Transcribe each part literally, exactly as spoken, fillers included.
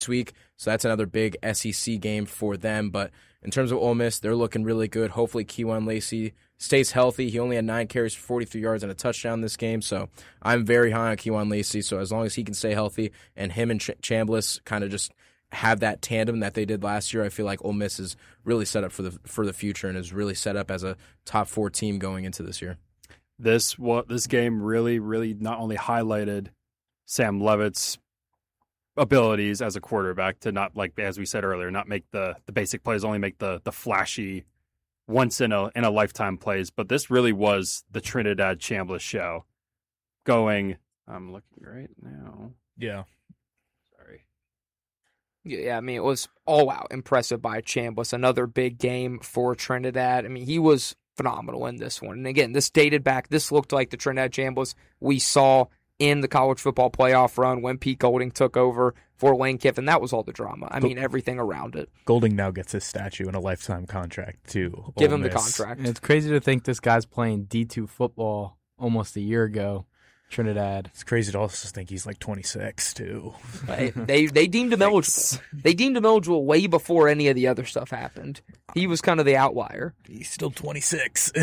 week, so that's another big S E C game for them. But in terms of Ole Miss, they're looking really good. Hopefully, Kejuan Lacey stays healthy. He only had nine carries for forty-three yards and a touchdown this game, so I'm very high on Kejuan Lacey. So as long as he can stay healthy and him and Ch- Chambliss kind of just have that tandem that they did last year, I feel like Ole Miss is really set up for the for the future and is really set up as a top four team going into this year. This what this game really, really not only highlighted Sam Leavitt's abilities as a quarterback to not, like as we said earlier, not make the, the basic plays, only make the the flashy once in a in a lifetime plays. But this really was the Trinidad Chambliss show. Going, I'm looking right now. Yeah. Sorry. Yeah, I mean, it was all out impressive by Chambliss. Another big game for Trinidad. I mean, he was phenomenal in this one. And again, this dated back. This looked like the Trinidad Chambliss we saw in the college football playoff run when Pete Golding took over for Lane Kiffin. That was all the drama. I mean, everything around it. Golding now gets his statue and a lifetime contract, too. Give Ole him the Miss. contract. And it's crazy to think this guy's playing D two football almost a year ago. Trinidad. It's crazy to also think he's like twenty-six, too. They, they they deemed him eligible. They deemed him eligible way before any of the other stuff happened. He was kind of the outlier. He's still twenty-six.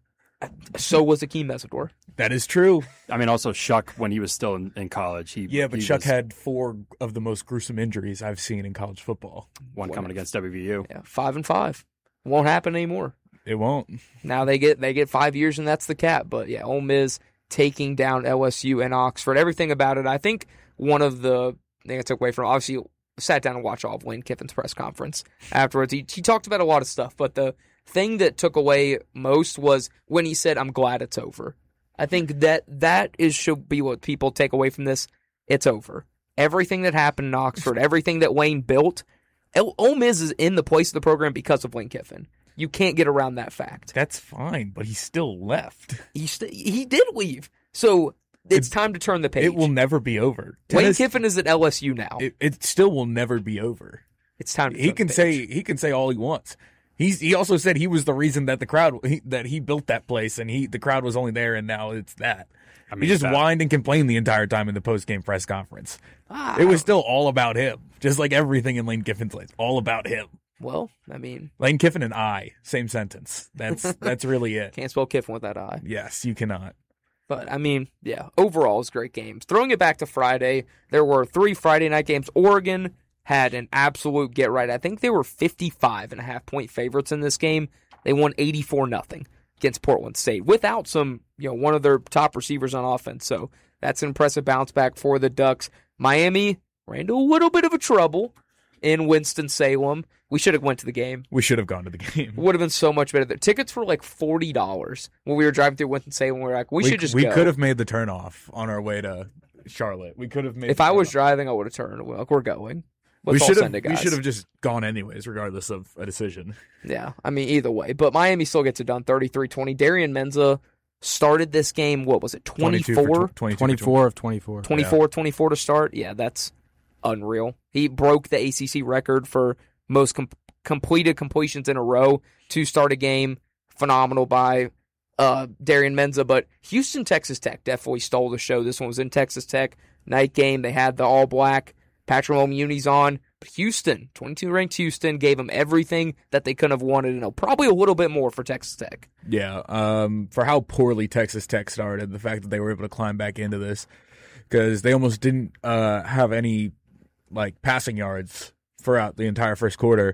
So was Akeem Mesidor. That is true. I mean, also Shuck when he was still in, in college. He Yeah, but he Chuck was had four of the most gruesome injuries I've seen in college football. one coming against W V U. Yeah, five and five. Won't happen anymore. It won't. Now they get they get five years and that's the cap. But yeah, Ole Miss taking down L S U and Oxford. Everything about it. I think one of the things I took away from, obviously sat down and watched all of Lane Kiffin's press conference afterwards. He he talked about a lot of stuff, but the thing that took away most was when he said, "I'm glad it's over." I think that that is should be what people take away from this. It's over. Everything that happened in Oxford, everything that Lane built, Ole Miss is in the place of the program because of Lane Kiffin. You can't get around that fact. That's fine, but he still left. He st- he did leave. So it's It- time to turn the page. It will never be over. Lane Tennis- Kiffin is at L S U now. It, it still will never be over. It's time to He turn can the page. say he can say all he wants. He's he also said he was the reason that the crowd he, that he built that place and he the crowd was only there and now it's that. I mean, he just that- whined and complained the entire time in the post game press conference. Ah, It was still all about him, just like everything in Lane Kiffin's life. All about him. well, I mean, Lane Kiffin and I, same sentence. That's that's really it. can't spell Kiffin with that I. Yes, you cannot. But, I mean, yeah, overall, it's great games. Throwing it back to Friday, there were three Friday night games. Oregon had an absolute get-right. I think they were fifty-five and a half point favorites in this game. They won eighty-four nothing against Portland State without some, you know, one of their top receivers on offense. So that's an impressive bounce back for the Ducks. Miami ran into a little bit of a trouble in Winston-Salem. We should have went to the game. We should have gone to the game. Would have been so much better. The tickets were like forty dollars when we were driving through Winston-Salem. We were like, we, we should just we go. could have made the turnoff on our way to Charlotte. We could have made. If the I was turnoff. driving, I would have turned. Like, we're going. we Let's all should have. send it, We guys. should have just gone anyways, regardless of a decision. Yeah, I mean, either way. But Miami still gets it done, thirty-three twenty. Darian Menza started this game, what was it, twenty-two for twenty-four? tw- twenty-two for twenty-four of twenty-four. twenty-four twenty-four to start? Yeah, that's unreal. He broke the A C C record for most com- completed completions in a row to start a game. Phenomenal by uh, Darian Menza. But Houston, Texas Tech definitely stole the show. This one was in Texas Tech. Night game. They had the all-black Patrick Mulmuni's on. But Houston, twenty-two ranked Houston, gave them everything that they could have wanted. And probably a little bit more for Texas Tech. Yeah, um, for how poorly Texas Tech started, the fact that they were able to climb back into this, because they almost didn't uh, have any like passing yards throughout the entire first quarter,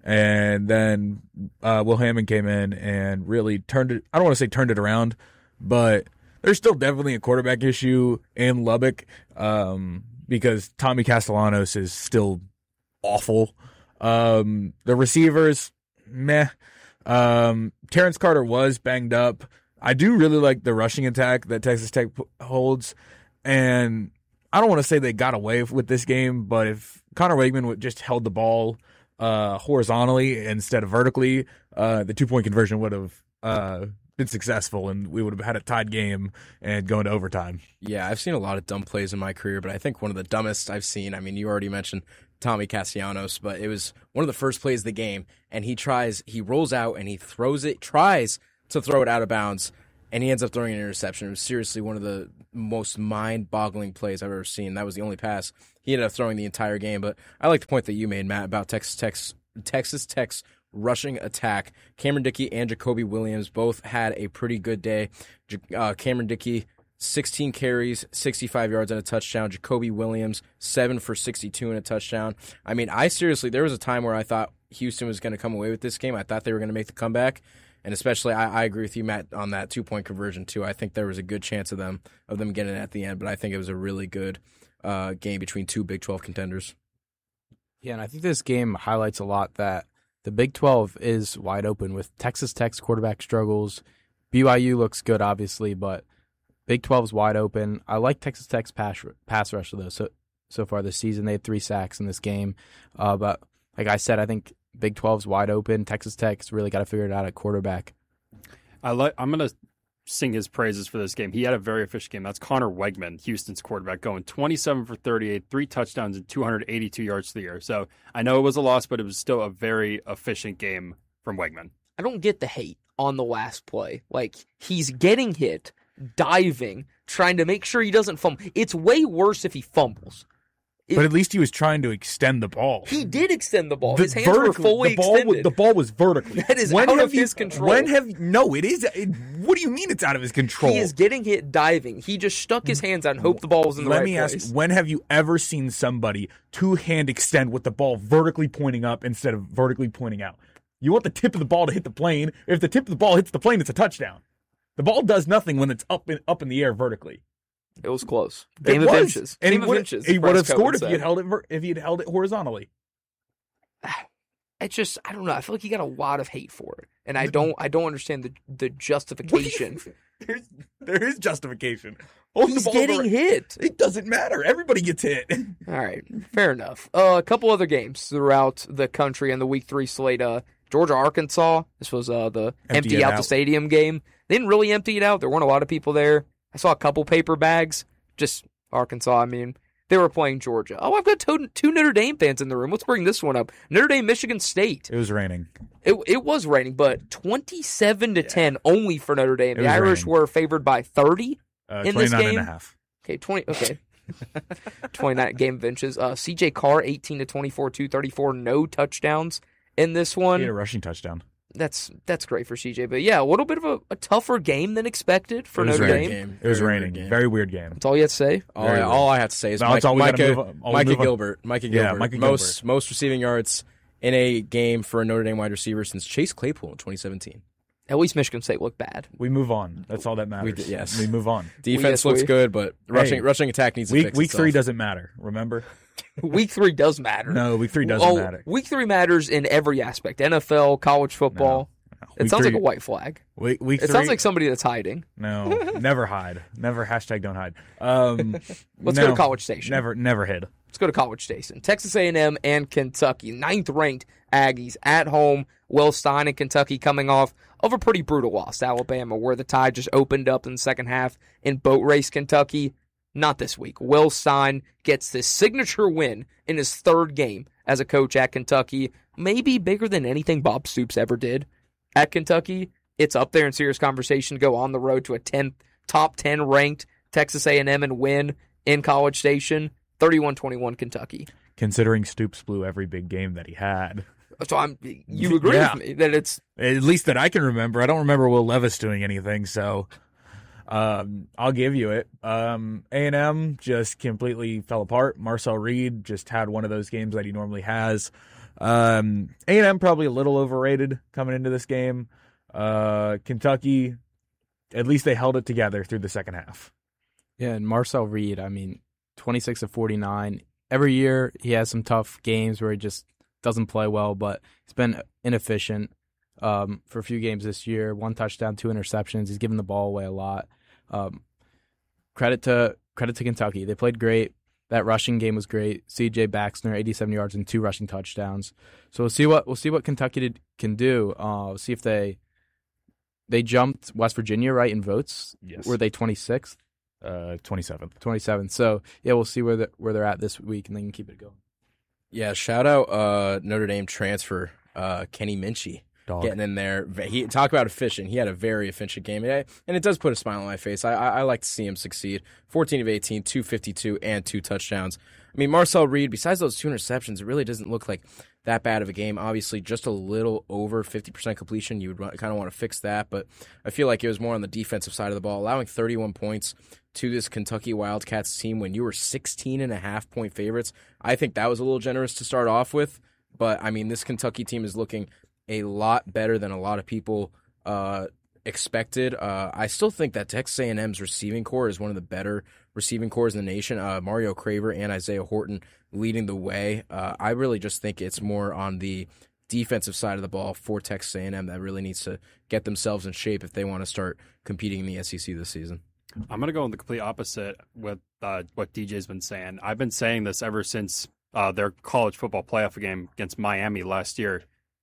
and then uh, Will Hammond came in and really turned it. I don't want to say turned it around, but there's still definitely a quarterback issue in Lubbock um, because Tommy Castellanos is still awful. Um, the receivers, meh. Um, Terrence Carter was banged up. I do really like the rushing attack that Texas Tech p- holds, and I don't want to say they got away with this game, but if Connor Wakeman would just held the ball uh, horizontally instead of vertically, uh, the two-point conversion would have uh, been successful, and we would have had a tied game and going to overtime. Yeah, I've seen a lot of dumb plays in my career, but I think one of the dumbest I've seen, I mean, you already mentioned Tommy Castellanos, but it was one of the first plays of the game, and he tries, he rolls out, and he throws it, tries to throw it out of bounds, and he ends up throwing an interception. It was seriously one of the most mind-boggling plays I've ever seen. That was the only pass he ended up throwing the entire game. But I like the point that you made, Matt, about Texas Tech's Texas Tech's rushing attack. Cameron Dickey and Jacoby Williams both had a pretty good day. Uh, Cameron Dickey, sixteen carries, sixty-five yards and a touchdown. Jacoby Williams, seven for sixty-two and a touchdown. I mean, I seriously, there was a time where I thought Houston was going to come away with this game. I thought they were going to make the comeback. And especially, I, I agree with you, Matt, on that two-point conversion, too. I think there was a good chance of them of them getting it at the end, but I think it was a really good uh, game between two Big twelve contenders. Yeah, and I think this game highlights a lot that the Big twelve is wide open with Texas Tech's quarterback struggles. B Y U looks good, obviously, but Big twelve is wide open. I like Texas Tech's pass, pass rush, though, so, so far this season. They had three sacks in this game. Uh, but like I said, I think Big twelve's wide open. Texas Tech's really got to figure it out at quarterback. I like. I'm going to sing his praises for this game. He had a very efficient game. That's Connor Wegman, Houston's quarterback, going twenty-seven for thirty-eight, three touchdowns and two hundred eighty-two yards to the air. So I know it was a loss, but it was still a very efficient game from Wegman. I don't get the hate on the last play. Like, he's getting hit, diving, trying to make sure he doesn't fumble. It's way worse if he fumbles. It, But at least he was trying to extend the ball. he did extend the ball. The His hands were vertical- fully the ball, extended. was- The ball was vertically. That is When out have of you- his control. When have no? It is. It, what do you mean it's out of his control? He is getting hit diving. He just stuck his hands out and hoped the ball was in the Let right me place. ask: when have you ever seen somebody two hand extend with the ball vertically pointing up instead of vertically pointing out? You want the tip of the ball to hit the plane. If the tip of the ball hits the plane, it's a touchdown. The ball does nothing when it's up in, up in the air vertically. It was close. It Game of was. inches. And Game he of would, inches. he would have Prescott scored if said. he had held it. ver- If he had held it horizontally. It's just, I don't know. I feel like he got a lot of hate for it, and I don't. I don't understand the the justification. There's, there is justification. Hold the He's ball getting ver- hit. It doesn't matter. Everybody gets hit. All right, fair enough. Uh, a couple other games throughout the country in the Week Three slate. Uh, Georgia, Arkansas. This was uh the Empty empty, it out, out. the stadium game. They didn't really empty it out. There weren't a lot of people there. I saw a couple paper bags. Just Arkansas. I mean, they were playing Georgia. Oh, I've got two, two Notre Dame fans in the room. Let's bring this one up. Notre Dame, Michigan State. It was raining. It it was raining, but twenty-seven to ten only for Notre Dame. It The was Irish raining. were favored by thirty. Uh, In this twenty-nine game? and a half. Okay, twenty. Okay, twenty-nine game of inches. Uh, C J Carr, eighteen to twenty-four, two thirty-four, no touchdowns in this He one. had a rushing touchdown. That's that's great for C J. But yeah, a little bit of a, a tougher game than expected for It was Notre raining. Dame. Game. It was Very raining. weird game. Very weird game. That's all you have to say. All, Very I, weird. all I have to say is No, Mike, that's all we gotta Micah, move on- all we Micah move on. Gilbert. Micah Yeah, Gilbert. Micah most Gilbert. most receiving yards in a game for a Notre Dame wide receiver since Chase Claypool in twenty seventeen. At least Michigan State looked bad. We move on. That's all that matters. did- yes. We move on. Defense yes, looks we- good, but rushing Hey, rushing attack needs to Week fix week itself. three doesn't matter. Remember? Week three does matter. No, week three doesn't oh, matter. Week three matters in every aspect. N F L, college football. It Week sounds three- like a white flag. Week, week It three. sounds like somebody that's hiding. No, never hide. Never hashtag don't hide. Um, Let's no, go to College Station. Never, never hid. Let's go to College Station. Texas A and M and Kentucky, ninth ranked Aggies at home. Will Stein and Kentucky coming off of a pretty brutal loss to Alabama, where the tie just opened up in the second half in boat race Kentucky. Not this week. Will Stein gets this signature win in his third game as a coach at Kentucky, maybe bigger than anything Bob Stoops ever did at Kentucky. It's up there in serious conversation to go on the road to a ten, top ten ranked Texas A and M and win in College Station. thirty-one twenty-one Kentucky. Considering Stoops blew every big game that he had. So I'm. You agree Yeah. with me that it's At least that I can remember. I don't remember Will Levis doing anything, so um, I'll give you it. Um, A and M just completely fell apart. Marcel Reed just had one of those games that he normally has. Um, A and M probably a little overrated coming into this game. Uh, Kentucky, at least they held it together through the second half. Yeah, and Marcel Reed, I mean, twenty-six of forty-nine. Every year he has some tough games where he just doesn't play well, but he's been inefficient um, for a few games this year. One touchdown, two interceptions. He's given the ball away a lot. Um, credit to credit to Kentucky. They played great. That rushing game was great. C J Baxter, eighty-seven yards and two rushing touchdowns. So we'll see what we'll see what Kentucky did, can do. Uh, we'll see if they they jumped West Virginia right in votes. Yes. Were they twenty-sixth? Uh, twenty-seventh. twenty-seventh. So yeah, we'll see where the, where they're at this week, and they can keep it going. Yeah, shout out uh, Notre Dame transfer uh, Kenny Minchie Dog. getting in there. He talk about efficient. He had a very efficient game, and it does put a smile on my face. I, I, I like to see him succeed. fourteen of eighteen, two fifty-two, and two touchdowns. I mean, Marcel Reed, besides those two interceptions, it really doesn't look like that bad of a game. Obviously, just a little over fifty percent completion. You would kind of want to fix that, but I feel like it was more on the defensive side of the ball, allowing thirty-one points to this Kentucky Wildcats team when you were sixteen and a half point favorites. I think that was a little generous to start off with, but I mean, this Kentucky team is looking a lot better than a lot of people uh, expected. Uh, I still think that Texas A and M's receiving core is one of the better receiving cores in the nation. Uh, Mario Craver and Isaiah Horton leading the way. Uh, I really just think it's more on the defensive side of the ball for Texas A and M that really needs to get themselves in shape if they want to start competing in the S E C this season. I'm going to go in the complete opposite with uh, what D J's been saying. I've been saying this ever since uh, their college football playoff game against Miami last year.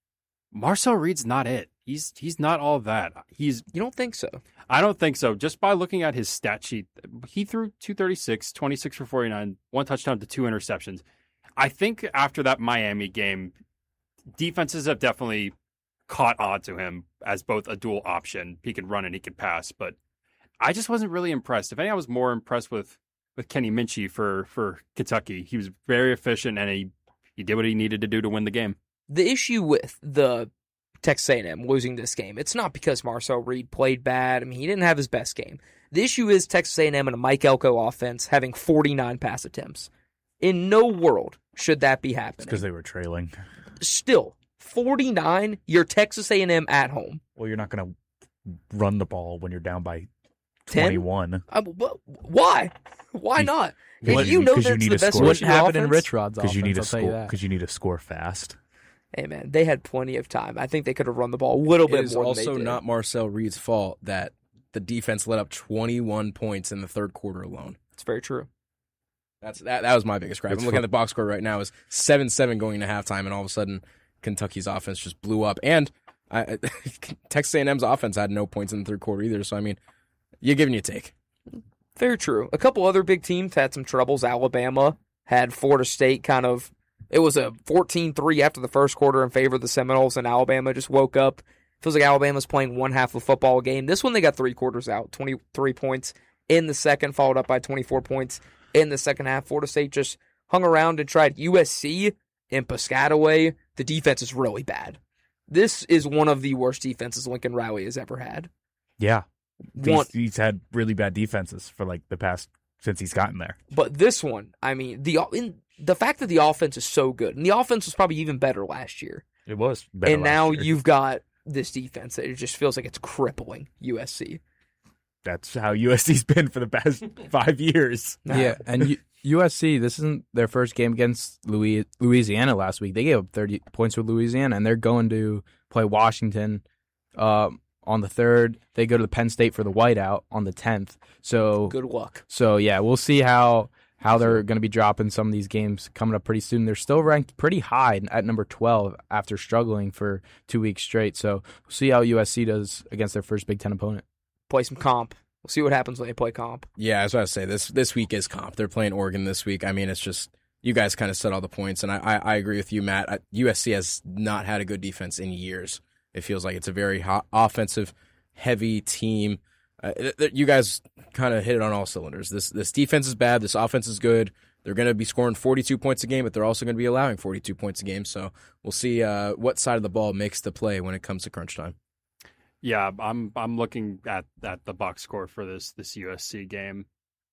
Marcel Reed's not it. He's he's not all that. He's You don't think so? I don't think so. Just by looking at his stat sheet, he threw two thirty-six, twenty-six for forty-nine, one touchdown to two interceptions. I think after that Miami game, defenses have definitely caught on to him as both a dual option. He can run and he can pass, but I just wasn't really impressed. If anything, I was more impressed with, with Kenny Minchie for, for Kentucky. He was very efficient, and he, he did what he needed to do to win the game. The issue with the Texas A and M losing this game, it's not because Marcel Reed played bad. I mean, he didn't have his best game. The issue is Texas A and M and a Mike Elko offense having forty-nine pass attempts. In no world should that be happening. because they were trailing. Still, forty-nine, you're Texas A and M at home. Well, you're not going to run the ball when you're down by ten? twenty-one. Uh, wh- why? Why Be- not? because you you- know because you that's need the to best score. version Wouldn't of happen in offense? Rich Rod's Because offense, you need to I'll tell you score. that. Because you need to score fast. Hey, man, they had plenty of time. I think they could have run the ball a little It bit is more also than they did. not Marcel Reed's fault that the defense let up twenty-one points in the third quarter alone. It's very true. That's that. That was my biggest gripe. It's I'm looking fu- at the box score right now. It's seven seven going into halftime, and all of a sudden, Kentucky's offense just blew up. And I, Texas A and M's offense had no points in the third quarter either. So I mean, you're giving you a take. Very true. A couple other big teams had some troubles. Alabama had Florida State kind of, it was a fourteen three after the first quarter in favor of the Seminoles, and Alabama just woke up. Feels like Alabama's playing one half of a football game. This one they got three quarters out, twenty-three points in the second, followed up by twenty-four points in the second half. Florida State just hung around and tried. U S C in Piscataway, the defense is really bad. This is one of the worst defenses Lincoln Riley has ever had. Yeah. One, He's, he's had really bad defenses for like the past since he's gotten there. But this one, I mean, the in, the fact that the offense is so good, and the offense was probably even better last year, It was better and last now year. you've got this defense that it just feels like it's crippling U S C. That's how U S C's been for the past five years. Yeah, and U- USC, this isn't their first game against Louis- Louisiana last week. They gave up thirty points with Louisiana, and they're going to play Washington uh, on the third. They go to the Penn State for the whiteout on the tenth. So, Good luck. so yeah, we'll see how how they're going to be dropping some of these games coming up pretty soon. They're still ranked pretty high at number twelve after struggling for two weeks straight. So we'll see how U S C does against their first Big Ten opponent. Play some comp. We'll see what happens when they play comp. Yeah, I was about to say this. This week is comp. They're playing Oregon this week. I mean, it's just you guys kind of said all the points, and I, I, I agree with you, Matt. I, U S C has not had a good defense in years. It feels like it's a very hot, offensive heavy team. Uh, th- th- you guys kind of hit it on all cylinders. This this defense is bad. This offense is good. They're going to be scoring forty-two points a game, but they're also going to be allowing forty-two points a game. So we'll see uh, what side of the ball makes the play when it comes to crunch time. Yeah, I'm I'm looking at, at the box score for this this U S C game.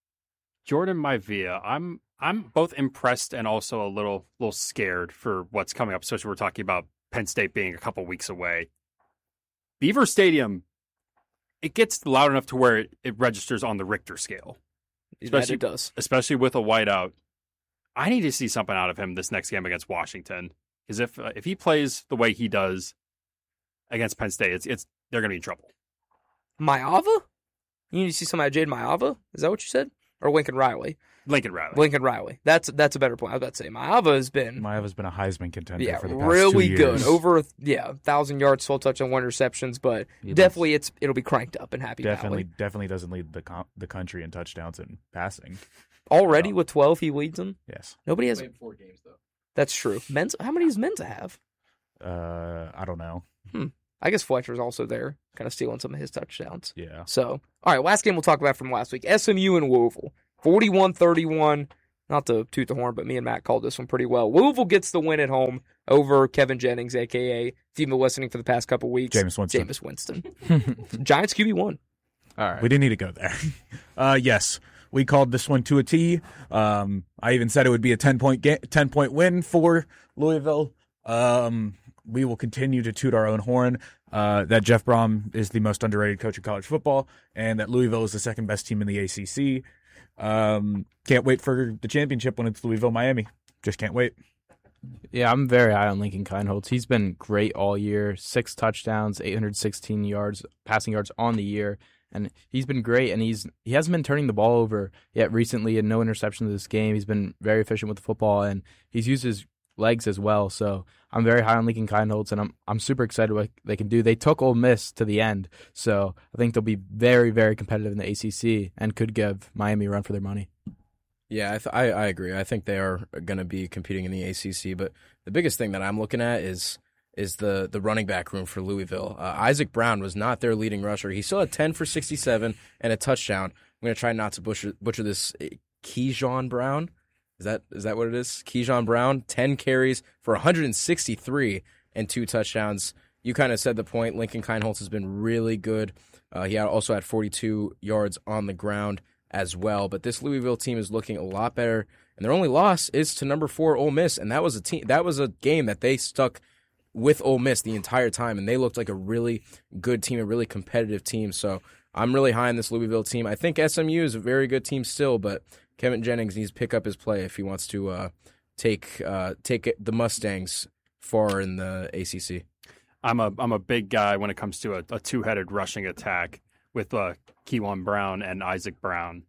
Jordan Maivia, I'm I'm both impressed and also a little little scared for what's coming up, especially we're talking about Penn State being a couple weeks away. Beaver Stadium, it gets loud enough to where it, it registers on the Richter scale, Especially, it does. especially with a whiteout. I need to see something out of him this next game against Washington, because if uh, if he plays the way he does against Penn State, it's it's they're going to be in trouble. Maava? You need to see somebody Jade Maava? Is that what you said? Or Lincoln Riley? Lincoln Riley. Lincoln Riley. That's that's a better point. I was about to say Maava has been Maiava's been a Heisman contender yeah for the past really two good. years. Over yeah, thousand yards, twelve touchdowns, one interceptions, but He definitely it's it'll be cranked up in Happy definitely Valley. definitely doesn't lead the com- the country in touchdowns and passing. Already with twelve, he leads them. Yes. Nobody has. four games though. That's true. Men's. How many does Menza have? Uh, I don't know. I guess Fletcher's also there, kind of stealing some of his touchdowns. Yeah. So, all right, last game we'll talk about from last week. S M U and Louisville, forty-one thirty-one. not to toot the horn, but me and Matt called this one pretty well. Louisville gets the win at home over Kevin Jennings, a k a, if you've been listening for the past couple weeks, Jameis Winston. Jameis Winston. Giants Q B one. All right. We didn't need to go there. Uh, yes, we called this one to a T. Um, I even said it would be a ten-point ga- ten-point win for Louisville. Um, we will continue to toot our own horn uh, that Jeff Brom is the most underrated coach in college football and that Louisville is the second best team in the A C C. Um, can't wait for the championship when it's Louisville-Miami. Just can't wait. Yeah, I'm very high on Lincoln Kienholz. He's been great all year. Six touchdowns, eight hundred sixteen yards, passing yards on the year. And he's been great, and he's he hasn't been turning the ball over yet recently, and no interceptions this game. He's been very efficient with the football, and he's used his legs as well. So I'm very high on Lincoln Kienholz, and I'm I'm super excited what they can do. They took Ole Miss to the end, so I think they'll be very, very competitive in the A C C and could give Miami a run for their money. Yeah, I, th- I I agree. I think they are going to be competing in the A C C, but the biggest thing that I'm looking at is is the the running back room for Louisville. Uh, Isaac Brown was not their leading rusher. He still had ten for sixty-seven and a touchdown. I'm going to try not to butcher, butcher this. Keyshawn Brown, is that is that what it is? Keyshawn Brown, ten carries for one hundred sixty-three and two touchdowns. You kind of said the point. Lincoln Kienholz has been really good. Uh, he also had forty-two yards on the ground as well. But this Louisville team is looking a lot better, and their only loss is to number four Ole Miss, and that was a team. That was a game that they stuck with Ole Miss the entire time, and they looked like a really good team, a really competitive team. So I'm really high on this Louisville team. I think S M U is a very good team still, but Kevin Jennings needs to pick up his play if he wants to uh, take uh, take the Mustangs far in the A C C. I'm a I'm a big guy when it comes to a, a two-headed rushing attack with uh, Keyshawn Brown and Isaac Brown.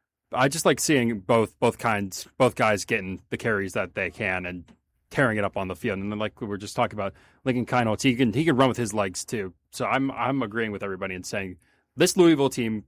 I just like seeing both both kinds, both guys getting the carries that they can and tearing it up on the field. And then, like we were just talking about, Lincoln Kienholz, he can he can run with his legs too. So I'm I'm agreeing with everybody and saying this Louisville team,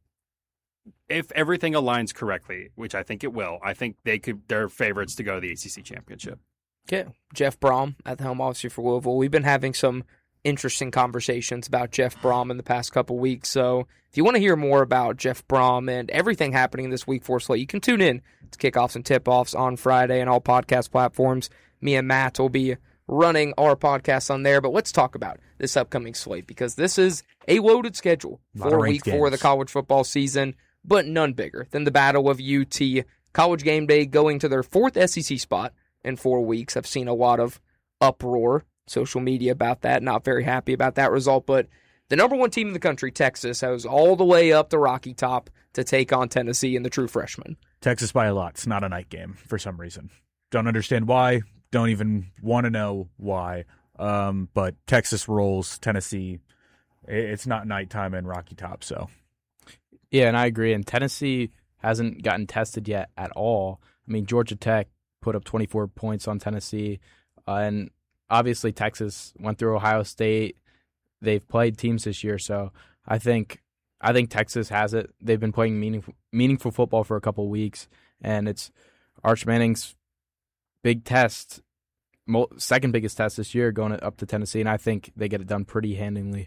if everything aligns correctly, which I think it will, I think they could they're favorites to go to the A C C championship. Okay, Jeff Brom at the helm, obviously, for Louisville. We've been having some interesting conversations about Jeff Brom in the past couple weeks. So if you want to hear more about Jeff Brom and everything happening this week four slate, you can tune in to kickoffs and tip-offs on Friday and all podcast platforms. Me and Matt will be running our podcast on there. But let's talk about this upcoming slate because this is a loaded schedule for week four of the college football season, but none bigger than the Battle of U T. College Game Day going to their fourth S E C spot in four weeks. I've seen a lot of uproar, social media about that. Not very happy about that result, but the number one team in the country, Texas, has all the way up the Rocky Top to take on Tennessee and the true freshman. Texas by a lot. It's not a night game for some reason. Don't understand why. Don't even want to know why. Um, but Texas rolls Tennessee. It's not nighttime in Rocky Top, so. Yeah, and I agree. And Tennessee hasn't gotten tested yet at all. I mean, Georgia Tech put up twenty-four points on Tennessee, uh, and obviously Texas went through Ohio State. They've played teams this year, so I think I think Texas has it. They've been playing meaningful meaningful football for a couple weeks, and it's Arch Manning's big test, second biggest test this year, going up to Tennessee, and I think they get it done pretty handily.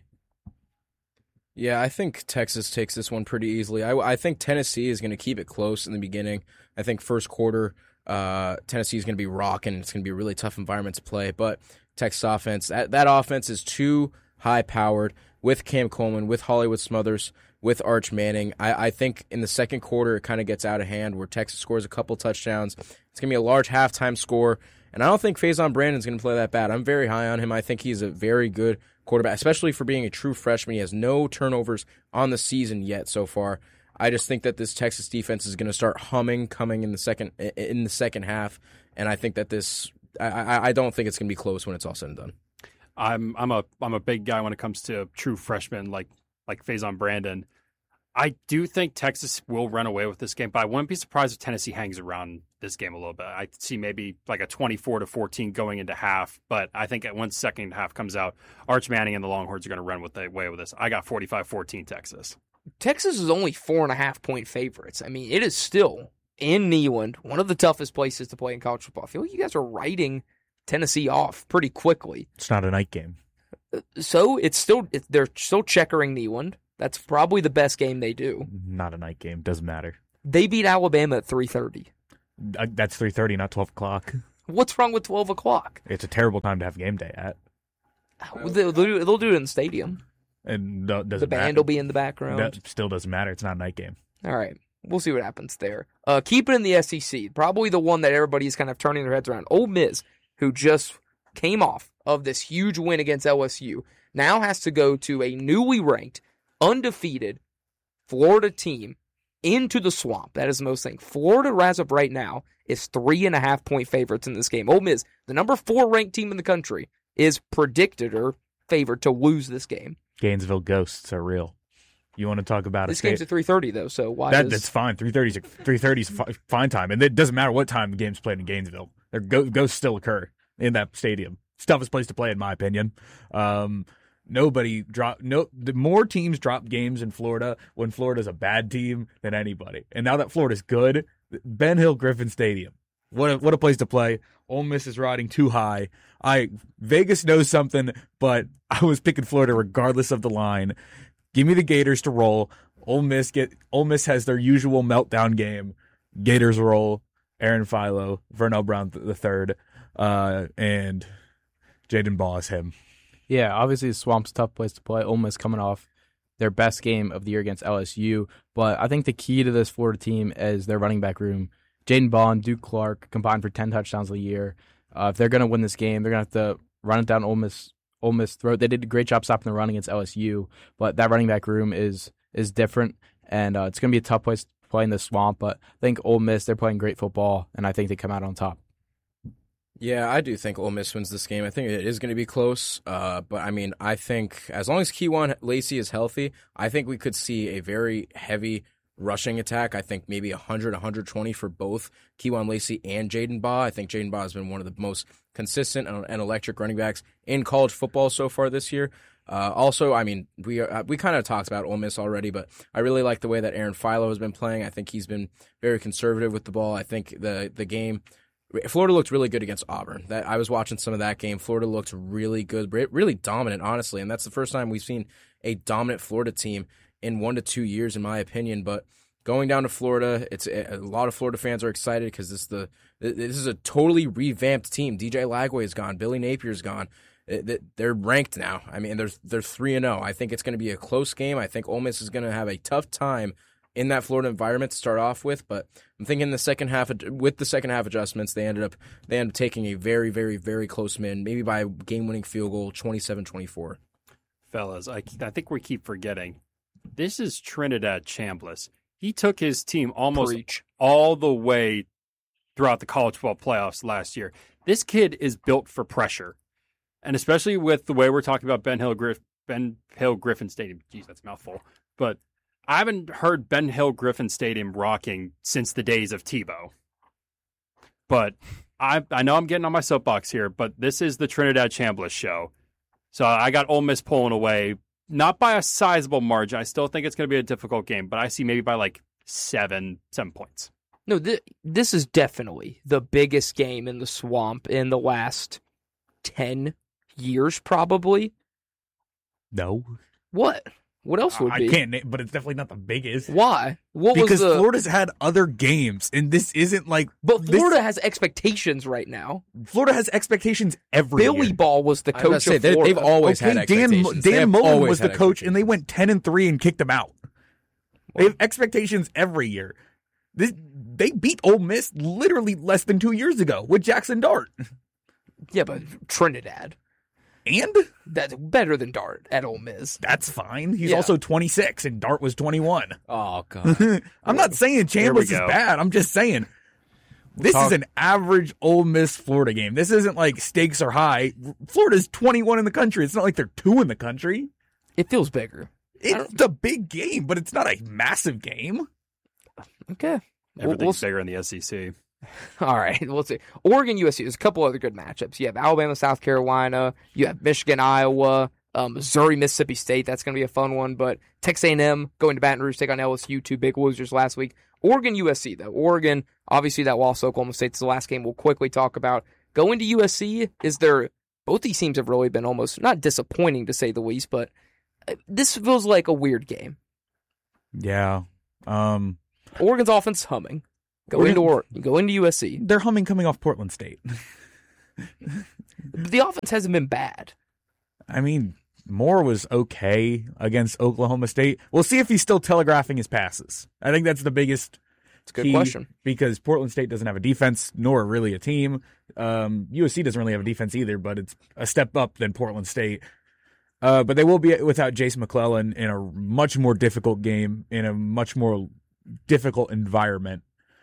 Yeah, I think Texas takes this one pretty easily. I, I think Tennessee is going to keep it close in the beginning. I think first quarter, uh, Tennessee is going to be rocking. It's going to be a really tough environment to play. But Texas offense, that, that offense is too high-powered with Cam Coleman, with Hollywood Smothers, with Arch Manning. I, I think in the second quarter it kind of gets out of hand where Texas scores a couple touchdowns. It's going to be a large halftime score. And I don't think Faison Brandon's going to play that bad. I'm very high on him. I think he's a very good quarterback, especially for being a true freshman. He has no turnovers on the season yet so far. I just think that this Texas defense is going to start humming coming in the second in the second half, and I think that this I, I don't think it's going to be close when it's all said and done. I'm I'm a I'm a big guy when it comes to true freshmen like like Faison Brandon. I do think Texas will run away with this game, but I wouldn't be surprised if Tennessee hangs around this game a little bit. I see maybe like a twenty-four to fourteen going into half, but I think once second half comes out, Arch Manning and the Longhorns are going to run with the, away with this. I got forty-five fourteen Texas. Texas is only four and a half point favorites. I mean, it is still in Neyland, one of the toughest places to play in college football. I feel like you guys are writing Tennessee off pretty quickly. It's not a night game. So it's still it, they're still checkering Neyland. That's probably the best game they do. Not a night game. Doesn't matter. They beat Alabama at three thirty. Uh, That's three thirty, not twelve o'clock. What's wrong with twelve o'clock? It's a terrible time to have game day at. They'll, do, they'll do it in the stadium. And uh, doesn't The band matter. will be in the background. That still doesn't matter. It's not a night game. All right. We'll see what happens there. Uh, keep it in the S E C. Probably the one that everybody's kind of turning their heads around. Ole Miss, who just came off of this huge win against L S U, now has to go to a newly ranked, undefeated Florida team into the swamp. That is the most thing. Florida, as of right now, is three and a half point favorites in this game. Ole Miss, the number four ranked team in the country, is predicted or favored to lose this game. Gainesville ghosts are real. You want to talk about This a game's state? at three thirty, though, so why That, does... that's fine. three thirty is three thirty is fi- fine time, and it doesn't matter what time the game's played in Gainesville. There go- ghosts still occur in that stadium. It's the toughest place to play, in my opinion. Um, nobody drop no. The more teams drop games in Florida when Florida's a bad team than anybody. And now that Florida's good, Ben Hill Griffin Stadium. What a, what a place to play. Ole Miss is riding too high. I Vegas knows something, but I was picking Florida regardless of the line. Give me the Gators to roll. Ole Miss get Ole Miss has their usual meltdown game. Gators roll. Aaron Philo, Vernell Brown the third, uh, and Jaden Baugh is him. Yeah, obviously the Swamp's a tough place to play. Ole Miss coming off their best game of the year against L S U, but I think the key to this Florida team is their running back room. Jaden Baugh and Duke Clark combined for ten touchdowns a year. Uh, if they're going to win this game, they're going to have to run it down Ole Miss. Ole Miss throat. They did a great job stopping the run against L S U, but that running back room is is different, and uh, it's going to be a tough place to play in the swamp. But I think Ole Miss, they're playing great football, and I think they come out on top. Yeah, I do think Ole Miss wins this game. I think it is going to be close, uh, but I mean, I think as long as Keywan Lacey is healthy, I think we could see a very heavy rushing attack. I think maybe one hundred, one hundred twenty for both Keywan Lacey and Jaden Baugh. I think Jaden Baugh has been one of the most consistent and electric running backs in college football so far this year. Uh, also, I mean, we uh, we kind of talked about Ole Miss already, but I really like the way that Aaron Philo has been playing. I think he's been very conservative with the ball. I think the the game, Florida looked really good against Auburn. That I was watching some of that game. Florida looked really good, really dominant, honestly, and that's the first time we've seen a dominant Florida team in one to two years, in my opinion. But going down to Florida, it's a lot of Florida fans are excited because this the this is a totally revamped team. D J Lagway is gone. Billy Napier's gone. They're ranked now. I mean, they're they're three and zero. I think it's going to be a close game. I think Ole Miss is going to have a tough time in that Florida environment to start off with. But I'm thinking the second half with the second half adjustments, they ended up they ended up taking a very very very close win, maybe by a game winning field goal, twenty-seven twenty-four. Fellas, I I think we keep forgetting. This is Trinidad Chambliss. He took his team almost Preach. all the way throughout the college football playoffs last year. This kid is built for pressure. And especially with the way we're talking about Ben Hill, Griff, Ben Hill Griffin Stadium. Jeez, that's a mouthful. But I haven't heard Ben Hill Griffin Stadium rocking since the days of Tebow. But I I know I'm getting on my soapbox here, but this is the Trinidad Chambliss show. So I got Ole Miss pulling away, not by a sizable margin. I still think it's going to be a difficult game, but I see maybe by like seven, seven points. No, th- this is definitely the biggest game in the swamp in the last ten years, probably. No. What? What else would I be? can't name, but it's definitely not the biggest. Why? What Because was the... Florida's had other games, and this isn't like. But this- Florida has expectations right now. Florida has expectations every Billy year. Ball was the I was about coach to say, of they- Florida. they've always had Okay, Dan, expectations. They Dan have Mullen always was the had coach, and they expectations. went ten and three and kicked him out. They have expectations every year. This, they beat Ole Miss literally less than two years ago with Jackson Dart. Yeah, but Trinidad. And That's better than Dart at Ole Miss. that's fine. He's Yeah. also twenty-six, and Dart was twenty-one. Oh god. I'm not saying Here we Chambliss is go. bad. I'm just saying this talk- is an average Ole Miss Florida game. This isn't like stakes are high. Florida's twenty-one in the country. It's not like they're two in the country. It feels bigger. It's a big game, but it's not a massive game. Okay. We'll- Everything's we'll- bigger in the S E C. All right, we'll see. Oregon, U S C. There's a couple other good matchups. You have Alabama, South Carolina. You have Michigan, Iowa. Um, Missouri, Mississippi State. That's going to be a fun one. But Texas A and M going to Baton Rouge, take on L S U. Two big losers last week. Oregon, U S C, though. Oregon, obviously that loss to Oklahoma State is the last game we'll quickly talk about. Going to U S C, is there... Both these teams have really been almost, not disappointing to say the least, but this feels like a weird game. Yeah. Um. Oregon's offense is humming. Go into or go into U S C. They're humming coming off Portland State. The offense hasn't been bad. I mean, Moore was okay against Oklahoma State. We'll see if he's still telegraphing his passes. I think that's the biggest It's a good key, question. because Portland State doesn't have a defense, nor really a team. Um, U S C doesn't really have a defense either, but it's a step up than Portland State. Uh, but they will be without Jason McClellan in a much more difficult game, in a much more difficult environment.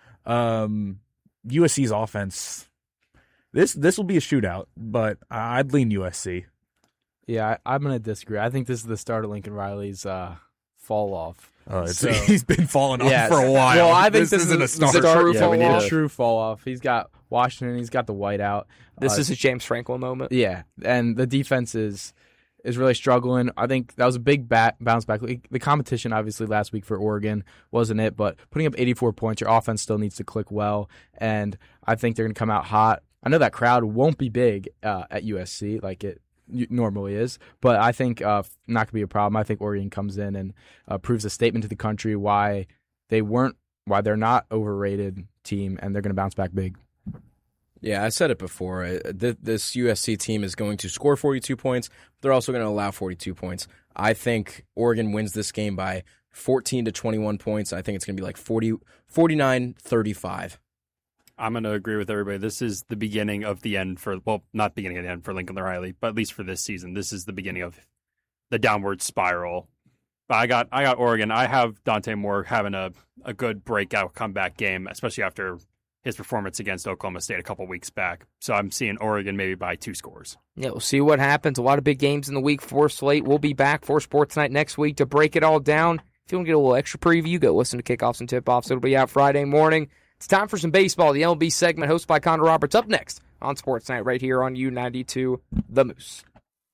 Um, U S C's offense, this this will be a shootout, but I'd lean U S C. Yeah, I, I'm going to disagree. I think this is the start of Lincoln Riley's uh, fall off. Uh, it's, So- he's been falling off Yeah, for a while. Well, I think this, isn't a is start. the true Yeah, fall we need off. a- True fall off. He's got Washington. He's got the whiteout. This Uh, is a James Franklin moment. Yeah, and the defense is is really struggling. I think that was a big bat, bounce back. The competition, obviously, last week for Oregon wasn't it, but putting up eighty-four points, your offense still needs to click well, and I think they're going to come out hot. I know that crowd won't be big uh, at U S C like it normally is, but I think uh, not going to be a problem. I think Oregon comes in and uh, proves a statement to the country why they weren't, why they're not overrated team, and they're going to bounce back big. Yeah, I said it before. Uh, th- This U S C team is going to score forty-two points. They're also going to allow forty-two points. I think Oregon wins this game by fourteen to twenty-one points. I think it's going to be like forty, forty-nine thirty-five. I'm going to agree with everybody. This is the beginning of the end for, well, not beginning of the end for Lincoln Riley, but at least for this season, this is the beginning of the downward spiral. But I got I got Oregon. I have Dante Moore having a, a good breakout comeback game, especially after his performance against Oklahoma State a couple weeks back. So I'm seeing Oregon maybe by two scores. Yeah, we'll see what happens. A lot of big games in the week four slate. We'll be back for Sports Night next week to break it all down. If you want to get a little extra preview, go listen to Kickoffs and Tip-Offs. It'll be out Friday morning. It's time for some baseball. The M L B segment hosted by Condor Roberts up next on Sports Night right here on U ninety-two The Moose.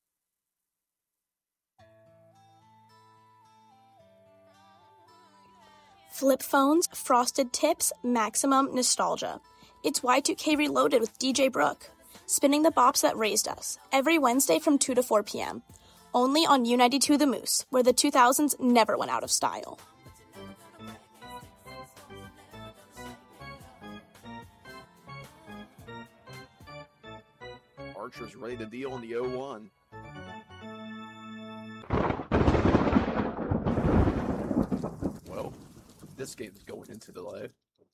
Flip phones, frosted tips, maximum nostalgia. It's Y two K Reloaded with D J Brooke. Spinning the bops that raised us. Every Wednesday from two to four p.m. Only on U ninety-two The Moose, where the two thousands never went out of style. Archer's ready to deal in the oh one. Well, this game's going into delay.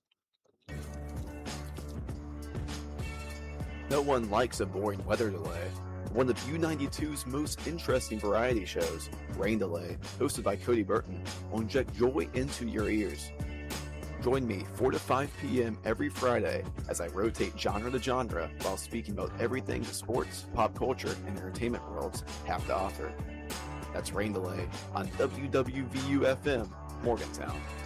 No one likes a boring weather delay. One of U ninety-two's most interesting variety shows, Rain Delay, hosted by Cody Burton, will inject joy into your ears. Join me four to five p.m. every Friday as I rotate genre to genre while speaking about everything the sports, pop culture, and entertainment worlds have to offer. That's Rain Delay on W W V U F M, Morgantown.